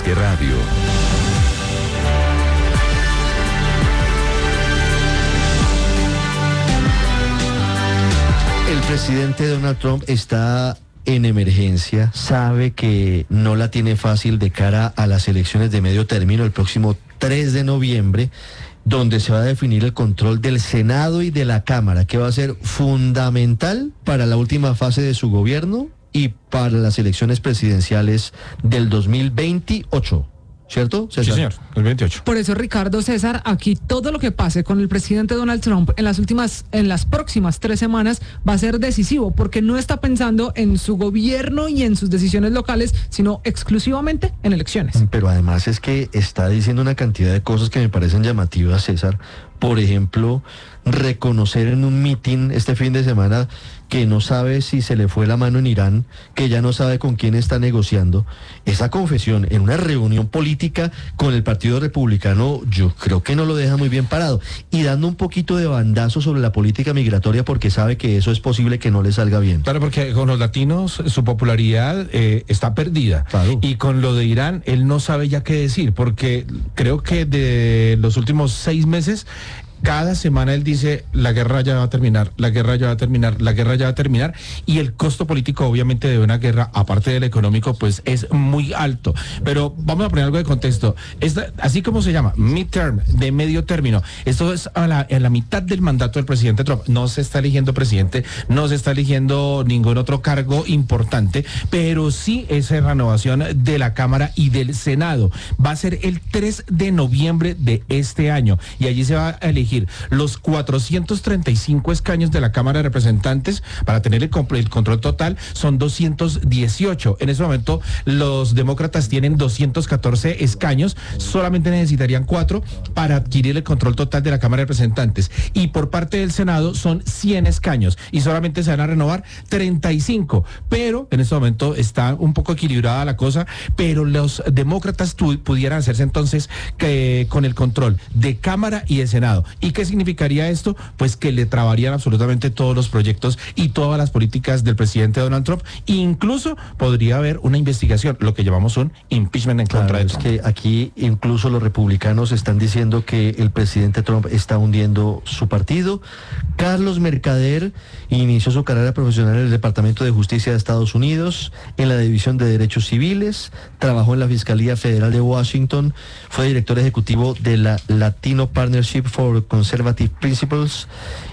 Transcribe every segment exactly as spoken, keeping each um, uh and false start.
Más que radio. El presidente Donald Trump está en emergencia, sabe que no la tiene fácil de cara a las elecciones de medio término el próximo tres de noviembre, donde se va a definir el control del Senado y de la Cámara, que va a ser fundamental para la última fase de su gobierno y para las elecciones presidenciales del dos mil veintiocho. ¿Cierto, César? Sí, señor, el veintiocho. Por eso, Ricardo, César, aquí todo lo que pase con el presidente Donald Trump en las últimas, en las próximas tres semanas va a ser decisivo, porque no está pensando en su gobierno y en sus decisiones locales, sino exclusivamente en elecciones. Pero además es que está diciendo una cantidad de cosas que me parecen llamativas, César. Por ejemplo, reconocer en un mitin este fin de semana que no sabe si se le fue la mano en Irán, que ya no sabe con quién está negociando. Esa confesión en una reunión política con el Partido Republicano, yo creo que no lo deja muy bien parado. Y dando un poquito de bandazo sobre la política migratoria, porque sabe que eso es posible que no le salga bien. Claro, porque con los latinos su popularidad eh, está perdida. Claro. Y con lo de Irán, él no sabe ya qué decir, porque creo que de los últimos seis meses, cada semana él dice, la guerra ya va a terminar, la guerra ya va a terminar, la guerra ya va a terminar, y el costo político obviamente de una guerra, aparte del económico, pues es muy alto. Pero vamos a poner algo de contexto. Esta, así como se llama, midterm, de medio término, esto es a la, en la mitad del mandato del presidente Trump. No se está eligiendo presidente, no se está eligiendo ningún otro cargo importante, pero sí esa renovación de la Cámara y del Senado. Va a ser el tres de noviembre de este año, y allí se va a elegir los cuatrocientos treinta y cinco escaños de la Cámara de Representantes. Para tener el, el control total son doscientos dieciocho. En ese momento los demócratas tienen doscientos catorce escaños, solamente necesitarían cuatro para adquirir el control total de la Cámara de Representantes. Y por parte del Senado son cien escaños y solamente se van a renovar treinta y cinco. Pero en este momento está un poco equilibrada la cosa, pero los demócratas tu, pudieran hacerse entonces que, con el control de Cámara y de Senado. ¿Y qué significaría esto? Pues que le trabarían absolutamente todos los proyectos y todas las políticas del presidente Donald Trump. Incluso podría haber una investigación, lo que llamamos un impeachment en Claro, contra de es Trump. que aquí incluso los republicanos están diciendo que el presidente Trump está hundiendo su partido. Carlos Mercader inició su carrera profesional en el Departamento de Justicia de Estados Unidos, en la División de Derechos Civiles, trabajó en la Fiscalía Federal de Washington, fue director ejecutivo de la Latino Partnership for Conservative Principles,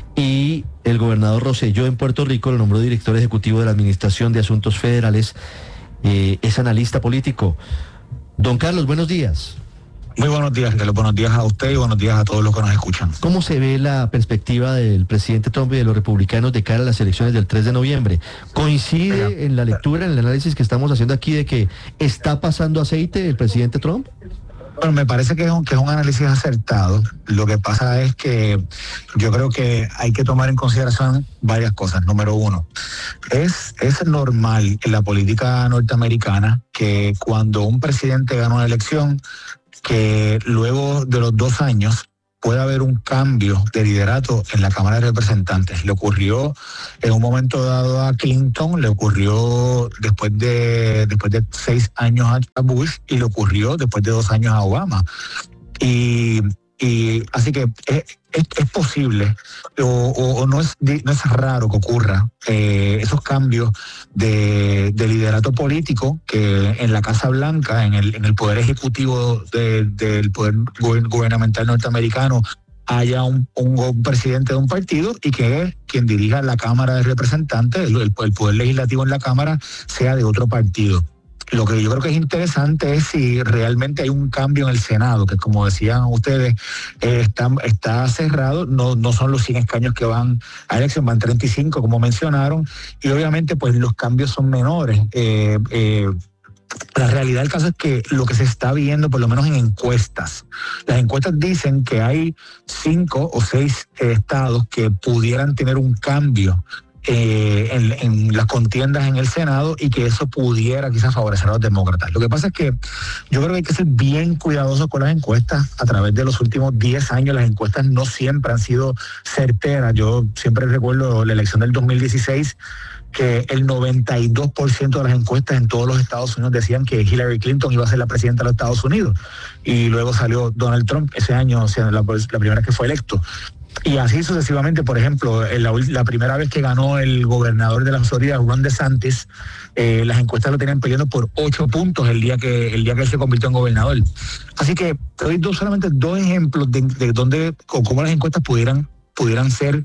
y el gobernador Rosselló en Puerto Rico lo nombró director ejecutivo de la Administración de Asuntos Federales. Eh, es analista político. Don Carlos, buenos días. Muy buenos días, Carlos. Buenos días a usted y buenos días a todos los que nos escuchan. ¿Cómo se ve la perspectiva del presidente Trump y de los republicanos de cara a las elecciones del tres de noviembre? ¿Coincide en la lectura, en el análisis que estamos haciendo aquí, de que está pasando aceite el presidente Trump? Bueno, me parece que es, un, que es un análisis acertado. Lo que pasa es que yo creo que hay que tomar en consideración varias cosas. Número uno, es, es normal en la política norteamericana que cuando un presidente gana una elección, que luego de los dos años puede haber un cambio de liderato en la Cámara de Representantes. Le ocurrió en un momento dado a Clinton, le ocurrió después de después de seis años a Bush y le ocurrió después de dos años a Obama. Y, y así que es, es, es posible o, o, o no es no es raro que ocurra eh, esos cambios de, de liderato político que en la Casa Blanca, en el, en el poder ejecutivo de, del poder gubernamental norteamericano, haya un, un, un presidente de un partido y que quien dirija la Cámara de Representantes, el, el poder legislativo en la Cámara, sea de otro partido. Lo que yo creo que es interesante es si realmente hay un cambio en el Senado, que como decían ustedes, eh, está, está cerrado, no, no son los cien escaños que van a elección, van treinta y cinco como mencionaron, y obviamente pues los cambios son menores. Eh, eh, La realidad del caso es que lo que se está viendo, por lo menos en encuestas, las encuestas dicen que hay cinco o seis eh, estados que pudieran tener un cambio Eh, en, en las contiendas en el Senado y que eso pudiera quizás favorecer a los demócratas. Lo que pasa es que yo creo que hay que ser bien cuidadosos con las encuestas. A través de los últimos diez años las encuestas no siempre han sido certeras. Yo siempre recuerdo la elección del dos mil dieciséis, que el noventa y dos por ciento de las encuestas en todos los Estados Unidos decían que Hillary Clinton iba a ser la presidenta de los Estados Unidos. Y luego salió Donald Trump ese año, o sea, la, la primera vez que fue electo. Y así sucesivamente, por ejemplo, en la, la primera vez que ganó el gobernador de la Florida, Ron DeSantis, eh, las encuestas lo tenían peleando por ocho puntos el día que el día que él se convirtió en gobernador. Así que te doy dos, solamente dos ejemplos de, de dónde o cómo las encuestas pudieran pudieran ser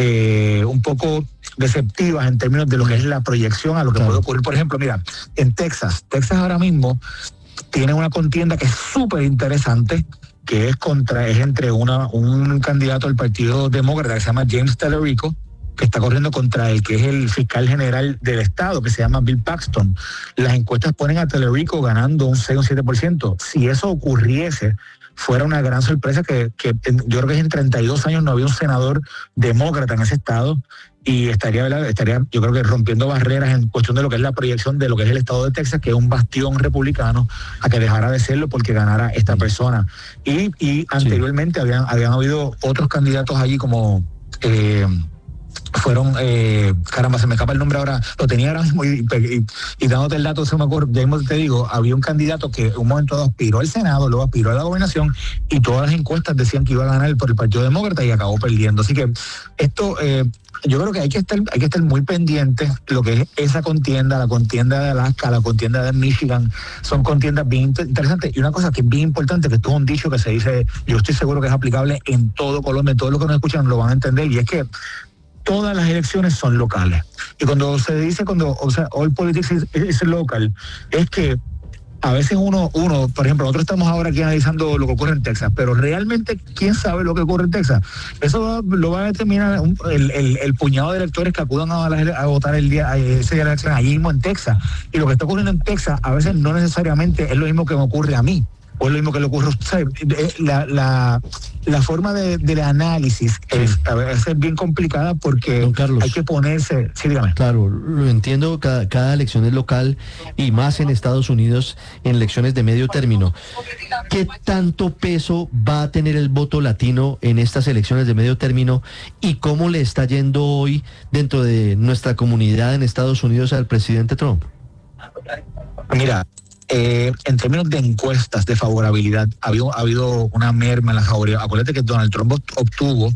eh, un poco deceptivas en términos de lo que es la proyección a lo que claro. puede ocurrir. Por ejemplo, mira, en Texas, Texas ahora mismo tiene una contienda que es súper interesante, que es contra es entre una un candidato del Partido Demócrata que se llama James Talerico, que está corriendo contra el que es el fiscal general del estado, que se llama Bill Paxton. Las encuestas ponen a Talerico ganando un seis o siete por ciento. Si eso ocurriese, fuera una gran sorpresa que, que yo creo que en treinta y dos años no había un senador demócrata en ese estado, y estaría, ¿verdad? estaría yo creo que rompiendo barreras en cuestión de lo que es la proyección de lo que es el estado de Texas, que es un bastión republicano, a que dejara de serlo porque ganara esta persona. Y, y anteriormente sí. habían, habían habido otros candidatos allí como... Eh, fueron, eh, caramba, se me escapa el nombre ahora, lo tenía ahora mismo y, y, y dándote el dato, se me acuerdo, ya mismo te digo, había un candidato que en un momento dado aspiró al Senado, luego aspiró a la gobernación, y todas las encuestas decían que iba a ganar por el Partido Demócrata y acabó perdiendo. Así que esto, eh, yo creo que hay que estar, hay que estar muy pendientes lo que es esa contienda, la contienda de Alaska, la contienda de Michigan, son contiendas bien interesantes. Y una cosa que es bien importante, que esto es un dicho que se dice, yo estoy seguro que es aplicable en todo Colombia, todos los que nos escuchan lo van a entender, y es que todas las elecciones son locales. Y cuando se dice, cuando, o sea, all politics is, is local, es que a veces uno, uno, por ejemplo, nosotros estamos ahora aquí analizando lo que ocurre en Texas, pero realmente, ¿quién sabe lo que ocurre en Texas? Eso va, lo va a determinar un, el, el, el puñado de electores que acudan a, la, a votar el día, ese día de la elección allí mismo en Texas. Y lo que está ocurriendo en Texas a veces no necesariamente es lo mismo que me ocurre a mí, o es lo mismo que le ocurre a usted. La, la, la forma de, del análisis es a veces bien complicada porque hay que ponerse... Sí, dígame. Claro, lo entiendo, cada, cada elección es local y más en Estados Unidos en elecciones de medio término. ¿Qué tanto peso va a tener el voto latino en estas elecciones de medio término y cómo le está yendo hoy dentro de nuestra comunidad en Estados Unidos al presidente Trump? Mira, Eh, en términos de encuestas de favorabilidad, ha habido, ha habido una merma en la favorabilidad. Acuérdate que Donald Trump obtuvo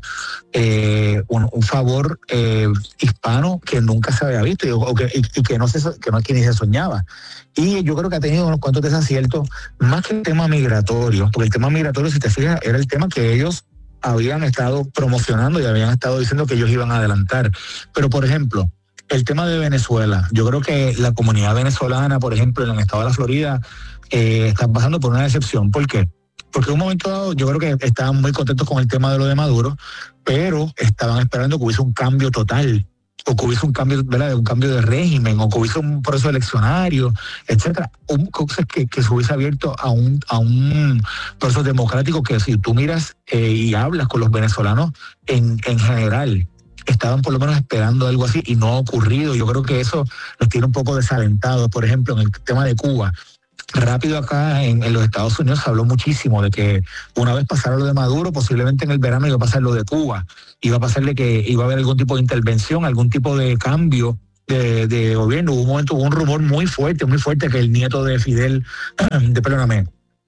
eh, un, un favor eh, hispano que nunca se había visto y, o que, y, y que no se que no que ni se soñaba. Y yo creo que ha tenido unos cuantos desaciertos, más que el tema migratorio, porque el tema migratorio, si te fijas, era el tema que ellos habían estado promocionando y habían estado diciendo que ellos iban a adelantar. Pero, por ejemplo, el tema de Venezuela, yo creo que la comunidad venezolana, por ejemplo, en el estado de la Florida, eh, está pasando por una decepción. ¿Por qué? Porque en un momento dado yo creo que estaban muy contentos con el tema de lo de Maduro, pero estaban esperando que hubiese un cambio total, o que hubiese un cambio, ¿verdad?, un cambio de régimen, o que hubiese un proceso eleccionario, etcétera. Un, cosas que, que se hubiese abierto a un, a un proceso democrático que si tú miras eh, y hablas con los venezolanos en, en general, estaban por lo menos esperando algo así y no ha ocurrido. Yo creo que eso los tiene un poco desalentados. Por ejemplo, en el tema de Cuba, rápido acá en, en los Estados Unidos se habló muchísimo de que una vez pasara lo de Maduro, posiblemente en el verano iba a pasar lo de Cuba, iba a pasarle que iba a haber algún tipo de intervención, algún tipo de cambio de, de gobierno. Hubo un momento, hubo un rumor muy fuerte, muy fuerte que el nieto de Fidel, de perdóname,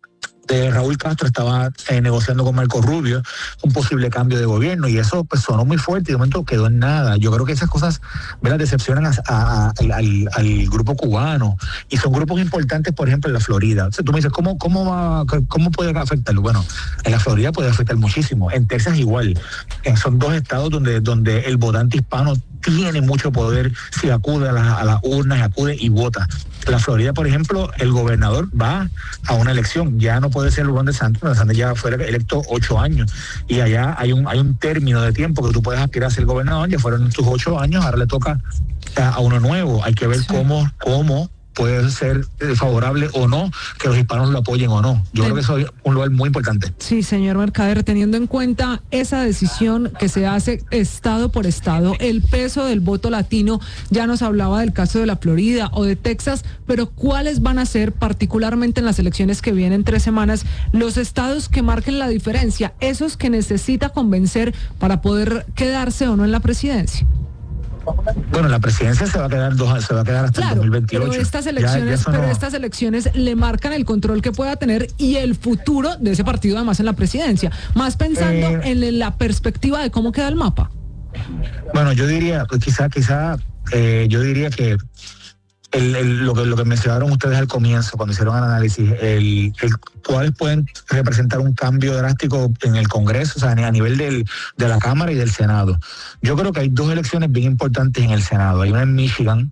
de Raúl Castro estaba eh, negociando con Marco Rubio un posible cambio de gobierno, y eso pues sonó muy fuerte y de momento quedó en nada. Yo creo que esas cosas, ¿verdad?, decepcionan a, a, a, al, al grupo cubano, y son grupos importantes, por ejemplo, en la Florida. O sea, tú me dices, ¿cómo, cómo, va, ¿cómo puede afectarlo? Bueno, en la Florida puede afectar muchísimo, en Texas igual. Eh, son dos estados donde, donde el votante hispano tiene mucho poder si acude a, la, a las urnas, acude y vota. La Florida, por ejemplo, el gobernador va a una elección, ya no puede ser Ron DeSantis, Ron DeSantis ya fue electo ocho años, y allá hay un hay un término de tiempo que tú puedes aspirar a ser gobernador, ya fueron tus ocho años, ahora le toca a, a uno nuevo. Hay que ver sí. cómo, cómo puede ser favorable o no, que los hispanos lo apoyen o no. Yo sí. creo que eso es un lugar muy importante. Sí, señor Mercader, teniendo en cuenta esa decisión que se hace estado por estado, el peso del voto latino, ya nos hablaba del caso de la Florida o de Texas, pero ¿cuáles van a ser, particularmente en las elecciones que vienen tres semanas, los estados que marquen la diferencia, esos que necesita convencer para poder quedarse o no en la presidencia? Bueno, la presidencia se va a quedar dos, se va a quedar hasta Claro, el dos mil veintiocho. pero estas elecciones, Ya- ya pero no- estas elecciones le marcan el control que pueda tener y el futuro de ese partido además en la presidencia, más pensando Eh, en la perspectiva de cómo queda el mapa. Bueno, yo diría, pues quizá, quizá, eh, yo diría que el, el- lo que lo que mencionaron ustedes al comienzo, cuando hicieron el análisis, el, el cuáles pueden representar un cambio drástico en el Congreso, o sea, a nivel del, de la Cámara y del Senado. Yo creo que hay dos elecciones bien importantes en el Senado. Hay una en Michigan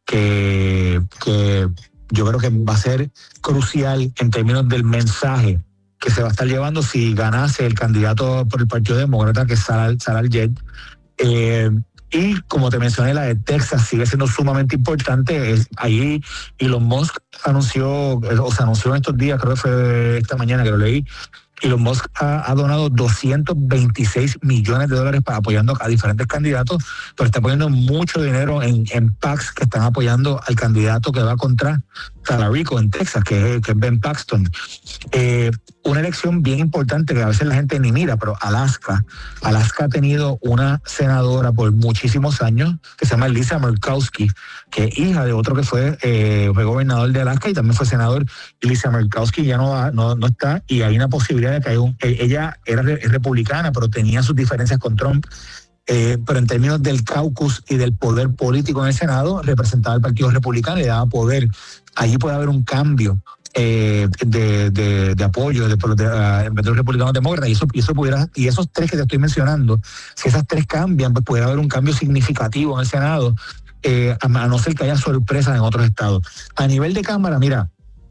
que, que yo creo que va a ser crucial en términos del mensaje que se va a estar llevando si ganase el candidato por el Partido Demócrata, que es Sarah, Sarah Jed. Eh, y como te mencioné, la de Texas sigue siendo sumamente importante. Es, ahí Elon Musk anunció, o se anunció en estos días, creo que fue esta mañana que lo leí, Elon Musk ha, ha donado doscientos veintiséis millones de dólares para apoyando a diferentes candidatos, pero está poniendo mucho dinero en, en PACs que están apoyando al candidato que va contra Talarico en Texas, que es, que es Ben Paxton. Eh, una elección bien importante que a veces la gente ni mira, pero Alaska, Alaska ha tenido una senadora por muchísimos años que se llama Lisa Murkowski, que es hija de otro que fue, eh, fue gobernador de Alaska y también fue senador. Y Lisa Murkowski ya no, va, no, no está, y hay una posibilidad de que hay un, ella era re, republicana, pero tenía sus diferencias con Trump. Eh, pero en términos del caucus y del poder político en el Senado, representaba al Partido Republicano y le daba poder. Allí puede haber un cambio eh, de, de, de apoyo de, de, de, de los republicanos demócratas, y eso, y eso pudiera, y esos tres que te estoy mencionando, si esas tres cambian, pues puede haber un cambio significativo en el Senado, eh, a, a no ser que haya sorpresas en otros estados. A nivel de Cámara, mira,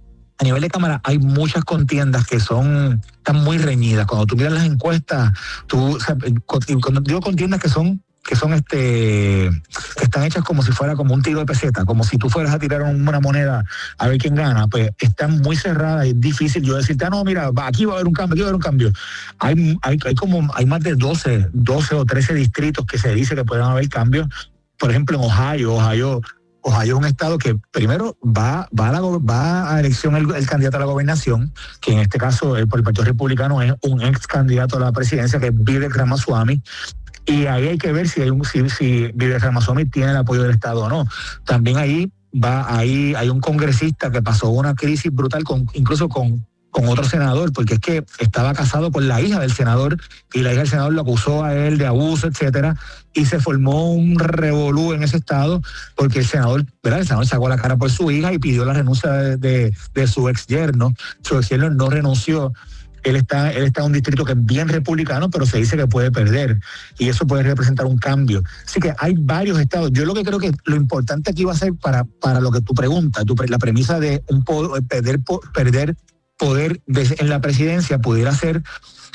a nivel de Cámara hay muchas contiendas que son, están muy reñidas. Cuando tú miras las encuestas, tú, o sea, cuando digo contiendas que son que son este que están hechas como si fuera como un tiro de peseta, como si tú fueras a tirar una moneda a ver quién gana, pues están muy cerradas y es difícil yo decirte, ah, no, mira, aquí va a haber un cambio, aquí va a haber un cambio. Hay, hay, hay como, hay más de doce, doce o trece distritos que se dice que pueden haber cambios. Por ejemplo, en Ohio, Ohio, Ohio es un estado que primero va, va, a, la, va a elección el, el candidato a la gobernación, que en este caso el, por el Partido Republicano es un ex candidato a la presidencia, que es Vivek Ramaswamy. Y ahí hay que ver si hay un, si, si Vivek Ramaswamy tiene el apoyo del Estado o no. También ahí va, ahí hay un congresista que pasó una crisis brutal con, incluso con, con otro senador, porque es que estaba casado con la hija del senador, y la hija del senador lo acusó a él de abuso, etcétera, y se formó un revolú en ese estado, porque el senador, ¿verdad? El senador sacó la cara por su hija y pidió la renuncia de, de, de su ex yerno. Su ex yerno no renunció. Él está, él está en un distrito que es bien republicano, pero se dice que puede perder, y eso puede representar un cambio. Así que hay varios estados. Yo lo que creo que lo importante aquí va a ser para, para lo que tú preguntas, tu, la premisa de un poder, perder, perder poder de, en la presidencia pudiera ser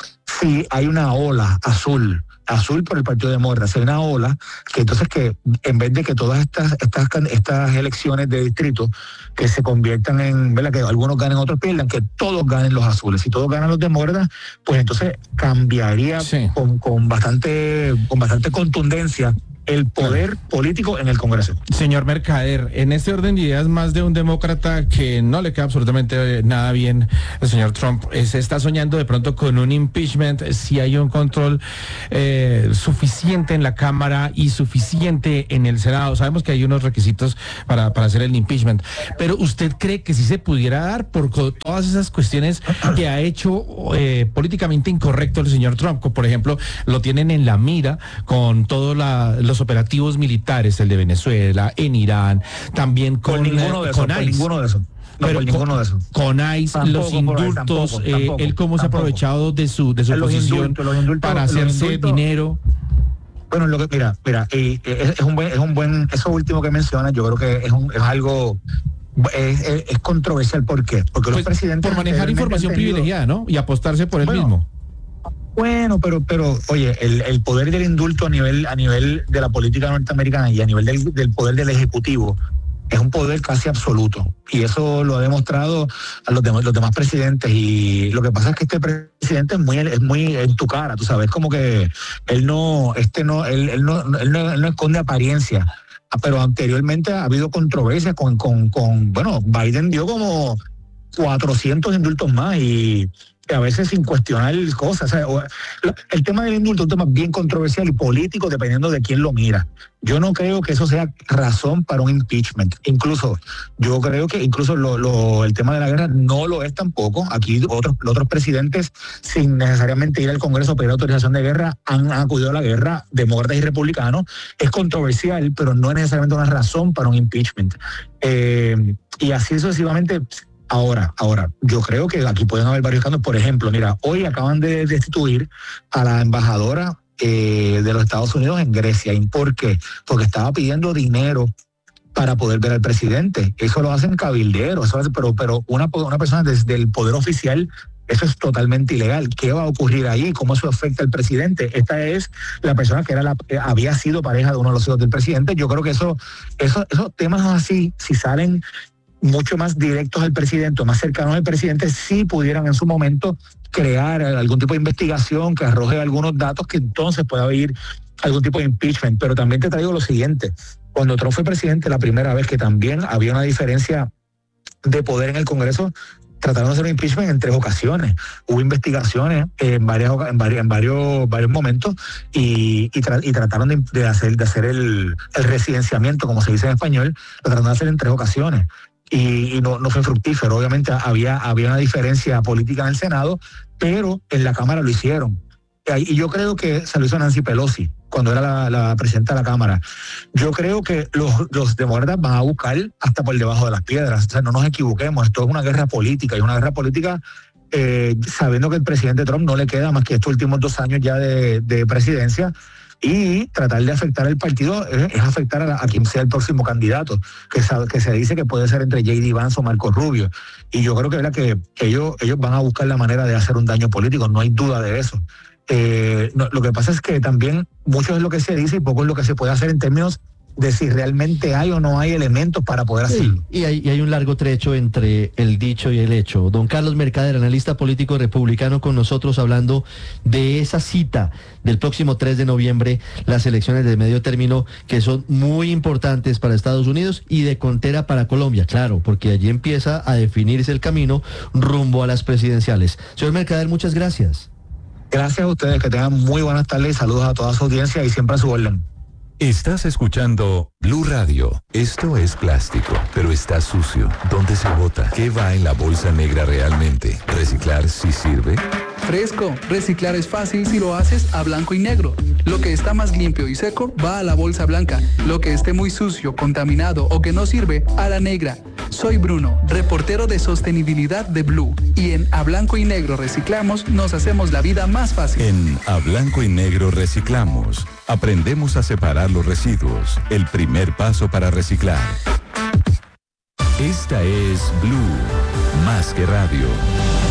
si hay una ola azul, azul por el Partido Demócrata, si hay una ola que entonces que en vez de que todas estas estas estas elecciones de distrito que se conviertan en, ¿verdad?, que algunos ganen, otros pierdan, que todos ganen los azules. Si todos ganan los demócratas, pues entonces cambiaría sí. con, con bastante con bastante contundencia el poder político en el Congreso. Señor Mercader, en este orden de ideas, más de un demócrata que no le queda absolutamente nada bien el señor Trump, se está soñando de pronto con un impeachment, si hay un control eh, suficiente en la Cámara y suficiente en el Senado. Sabemos que hay unos requisitos para, para hacer el impeachment, pero ¿usted cree que sí se pudiera dar por todas esas cuestiones que ha hecho eh, políticamente incorrecto el señor Trump? Por ejemplo, lo tienen en la mira con todos los operativos militares, el de Venezuela, en Irán, también con, con ninguno de esos, con con ICE. ninguno de esos. No, Pero por ninguno con, de esos. Con ICE, Tampoco, los indultos, tampoco, eh, tampoco, él cómo se ha tampoco. aprovechado de su de su los posición indultos, los indultos, para los hacerse indultos, dinero. Bueno, lo que mira, mira, eh, es, es un buen, es un buen, eso último que mencionas, yo creo que es un, es algo es, es, es controversial. ¿Por qué? Porque pues, los presidentes por manejar información tenido, privilegiada, ¿no? Y apostarse por él bueno, mismo. Bueno, pero, pero, oye, el, el poder del indulto a nivel, a nivel de la política norteamericana y a nivel del, del poder del ejecutivo es un poder casi absoluto, y eso lo ha demostrado a los demás, los demás presidentes. Y lo que pasa es que este presidente es muy, es muy en tu cara, tú sabes, como que él no, este no, él, él no, él no, él no esconde apariencia. Pero anteriormente ha habido controversia con, con, con, bueno, Biden dio como cuatrocientos indultos más, y a veces sin cuestionar cosas. O sea, o, el tema del indulto es un tema bien controversial y político dependiendo de quién lo mira. Yo no creo que eso sea razón para un impeachment. Incluso, yo creo que incluso lo, lo, el tema de la guerra no lo es tampoco. Aquí otros, otros presidentes, sin necesariamente ir al Congreso a pedir autorización de guerra, han, han acudido a la guerra, demócratas y republicanos. Es controversial, pero no es necesariamente una razón para un impeachment. Eh, y así sucesivamente. Ahora, ahora, yo creo que aquí pueden haber varios cambios. Por ejemplo, mira, hoy acaban de destituir a la embajadora eh, de los Estados Unidos en Grecia. ¿Y por qué? Porque estaba pidiendo dinero para poder ver al presidente. Eso lo hacen cabilderos, eso hace, pero, pero una, una persona desde el poder oficial, eso es totalmente ilegal. ¿Qué va a ocurrir ahí? ¿Cómo eso afecta al presidente? Esta es la persona que era la, había sido pareja de uno de los hijos del presidente. Yo creo que eso, eso, esos temas así, si salen mucho más directos al presidente, más cercanos al presidente, sí pudieran en su momento crear algún tipo de investigación que arroje algunos datos que entonces pueda haber algún tipo de impeachment. Pero también te traigo lo siguiente, cuando Trump fue presidente la primera vez, que también había una diferencia de poder en el Congreso, trataron de hacer un impeachment en tres ocasiones. Hubo investigaciones en varias en varios, en varios, varios momentos y, y, tra, y trataron de, de hacer, de hacer el, el residenciamiento, como se dice en español, lo trataron de hacer en tres ocasiones. Y, y no, no fue fructífero. Obviamente había, había una diferencia política en el Senado, pero en la Cámara lo hicieron. Y yo creo que se lo hizo Nancy Pelosi cuando era la, la presidenta de la Cámara. Yo creo que los, los demócratas van a buscar hasta por debajo de las piedras. O sea, no nos equivoquemos, esto es una guerra política, y una guerra política eh, sabiendo que el presidente Trump no le queda más que estos últimos dos años ya de, de presidencia, y tratar de afectar el partido es, es afectar a, la, a quien sea el próximo candidato, que, que se dice que puede ser entre J D Vance o Marco Rubio. Y yo creo que, ¿verdad?, que ellos, ellos van a buscar la manera de hacer un daño político, no hay duda de eso. Eh, no, lo que pasa es que también mucho es lo que se dice y poco es lo que se puede hacer en términos de si realmente hay o no hay elementos para poder hacerlo. Sí, y, hay, y hay un largo trecho entre el dicho y el hecho. Don Carlos Mercader, analista político republicano, con nosotros hablando de esa cita del próximo tres de noviembre, las elecciones de medio término, que son muy importantes para Estados Unidos y de contera para Colombia, claro, porque allí empieza a definirse el camino rumbo a las presidenciales. Señor Mercader, muchas gracias. Gracias a ustedes, que tengan muy buenas tardes y saludos a toda su audiencia y siempre a su orden. Estás escuchando Blue Radio. Esto es plástico, pero está sucio. ¿Dónde se bota? ¿Qué va en la bolsa negra realmente? ¿Reciclar sí sirve? Fresco, reciclar es fácil si lo haces a blanco y negro. Lo que está más limpio y seco va a la bolsa blanca. Lo que esté muy sucio, contaminado o que no sirve, a la negra. Soy Bruno, reportero de sostenibilidad de Blue. Y en A Blanco y Negro Reciclamos nos hacemos la vida más fácil. En A Blanco y Negro Reciclamos aprendemos a separar los residuos. El primer paso para reciclar. Esta es Blue, más que radio.